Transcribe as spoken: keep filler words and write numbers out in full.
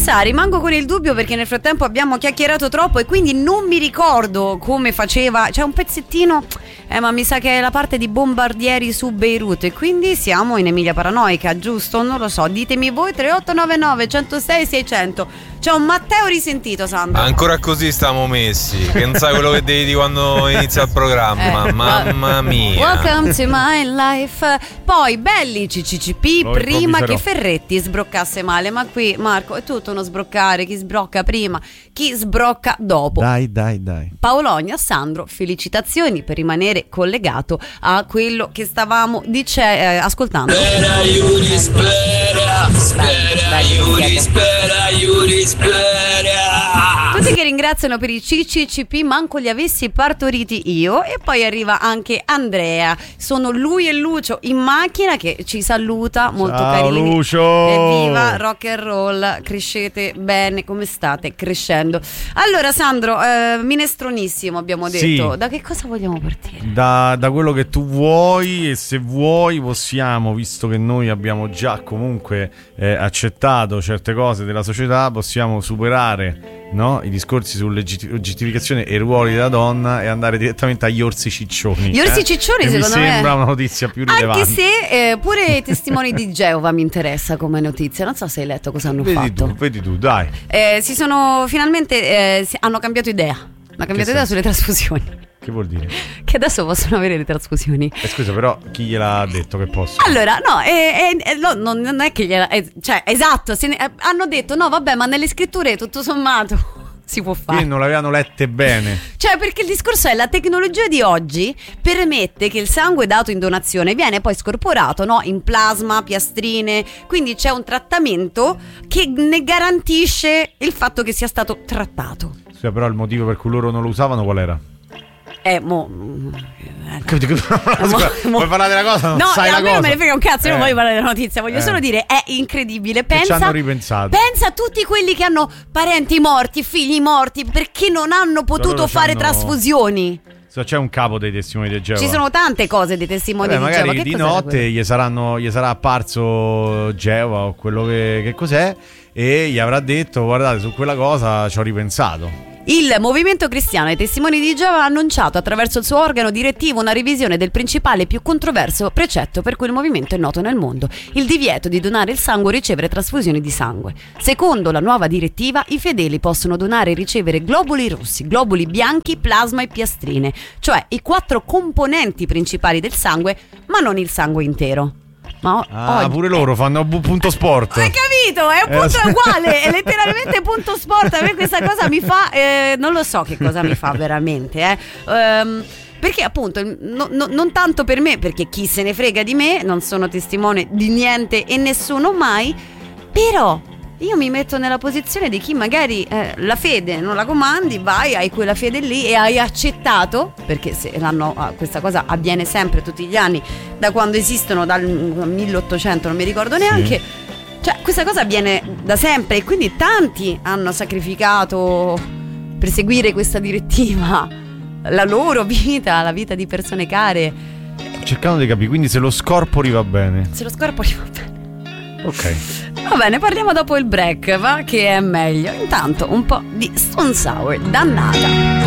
Sa, rimango con il dubbio perché nel frattempo abbiamo chiacchierato troppo e quindi non mi ricordo come faceva. C'è un pezzettino, eh, ma mi sa che è la parte di bombardieri su Beirut e quindi siamo in Emilia Paranoica, giusto? Non lo so, ditemi voi. Tre otto nove nove uno zero sei sei zero zero. C'è un Matteo risentito, Sandro. Ancora così stiamo messi, che non sai quello che devi dire quando inizia il programma. Eh, mamma mia. Welcome to my life. Poi belli C C C P Lo prima che Ferretti sbroccasse male. Ma qui, Marco, è tutto uno sbroccare. Chi sbrocca prima, chi sbrocca dopo. Dai, dai, dai. Paolonia, Sandro, felicitazioni per rimanere collegato a quello che stavamo dice, eh, ascoltando. Spera, Yuri, spera, spera, Yuri, spera, Yuri, spera. Tutti che ringraziano per i C C C P, manco li avessi partoriti io. E poi arriva anche Andrea. Sono lui e Lucio in macchina che ci saluta, molto Ciao, carini. Lucio. Evviva rock and roll, crescete bene, come state crescendo. Allora Sandro, eh, minestronissimo abbiamo detto, sì. Da che cosa vogliamo partire? Da, da quello che tu vuoi, e se vuoi possiamo, visto che noi abbiamo già comunque eh, accettato certe cose della società, possiamo superare, no, i discorsi sull'oggettificazione e i ruoli della donna e andare direttamente agli orsi ciccioni. Gli orsi eh? ciccioni che secondo mi me sembra una notizia più rilevante. Anche se eh, pure i testimoni di Geova mi interessa come notizia. Non so se hai letto cosa hanno vedi fatto. Tu, vedi tu, dai. Eh, si sono finalmente eh, si, hanno cambiato idea. Hanno cambiato idea sulle trasfusioni. Che vuol dire? Che adesso possono avere le trasfusioni. Eh, scusa, però chi gliel'ha detto che posso? Allora, no, eh, eh, no non, non è che gliela. Eh, cioè, esatto, se ne, eh, hanno detto no, vabbè, ma nelle scritture tutto sommato si può fare. Quindi non l'avevano lette bene. Cioè, perché il discorso è la tecnologia di oggi permette che il sangue dato in donazione viene poi scorporato, no, in plasma, piastrine, quindi c'è un trattamento che ne garantisce il fatto che sia stato trattato. Scusa, però il motivo per cui loro non lo usavano qual era? Eh, mo. Scusa, vuoi parlare della cosa? Non no, sai a la me cosa. non me ne frega un cazzo, io eh. non voglio parlare della notizia, voglio eh. solo dire è incredibile. Pensa, ci hanno ripensato. Pensa a tutti quelli che hanno parenti morti, figli morti perché non hanno potuto loro fare c'hanno... trasfusioni. So, c'è un capo dei testimoni di Geova. Ci sono tante cose dei testimoni Vabbè, di magari Geova. Che di notte gli, saranno, gli sarà apparso Geova o quello che, che cos'è e gli avrà detto guardate, su quella cosa ci ho ripensato. Il Movimento Cristiano dei Testimoni di Geova ha annunciato attraverso il suo organo direttivo una revisione del principale e più controverso precetto per cui il movimento è noto nel mondo, il divieto di donare il sangue o ricevere trasfusioni di sangue. Secondo la nuova direttiva, i fedeli possono donare e ricevere globuli rossi, globuli bianchi, plasma e piastrine, cioè i quattro componenti principali del sangue, ma non il sangue intero. Ma ah, oggi... pure loro fanno punto sport. Hai capito? È un punto eh, uguale, è letteralmente punto sport. A me questa cosa mi fa eh, non lo so che cosa mi fa veramente eh. um, Perché appunto no, no, non tanto per me, perché chi se ne frega di me, non sono testimone di niente e nessuno mai. Però io mi metto nella posizione di chi magari eh, la fede non la comandi, vai, hai quella fede lì e hai accettato, perché se l'hanno, questa cosa avviene sempre tutti gli anni, da quando esistono, dal milleottocento, non mi ricordo neanche, sì. Cioè questa cosa avviene da sempre e quindi tanti hanno sacrificato per seguire questa direttiva la loro vita, la vita di persone care. Cercando di capire, quindi se lo scorpori va bene. Se lo scorpori va bene. Ok. Va bene, parliamo dopo il break, va? Che è meglio. Intanto un po' di Stone Sour, dannata.